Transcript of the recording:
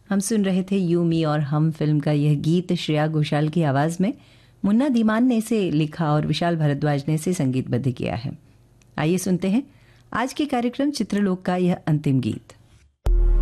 हम सुन रहे थे यू मी और हम फिल्म का यह गीत श्रेया घोषाल की आवाज़ में। मुन्ना दीमान ने इसे लिखा और विशाल भारद्वाज ने इसे संगीतबद्ध किया है। आइए सुनते हैं आज के कार्यक्रम चित्रलोक का यह अंतिम गीत।